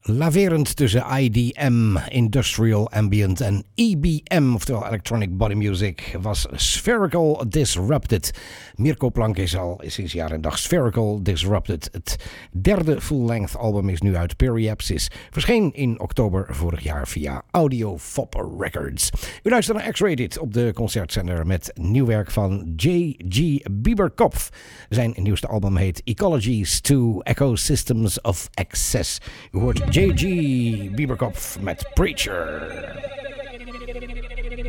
Laverend tussen IDM, Industrial Ambient en EBM, oftewel Electronic Body Music, was Spherical Disrupted. Mirko Plank is al sinds jaar en dag Spherical Disrupted. Het derde full-length album is nu uit. Periapsis verscheen in oktober vorig jaar via Audio Fop Records. U luistert naar X-Rated op de concertzender met nieuw werk van J.G. Bieberkopf. Zijn nieuwste album heet Ecologies to Ecosystems of Access. U hoort J.G. Bieberkopf met Preacher.